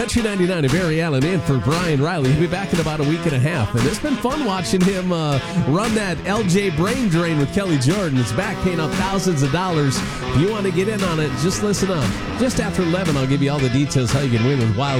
Country 99 of Barry Allen in for Brian Riley. He'll be back in about a week and a half. And it's been fun watching him run that LJ Brain Drain with Kelly Jordan. It's back paying out thousands of dollars. If you want to get in on it, just listen up. Just after 11, I'll give you all the details how you can win with Wild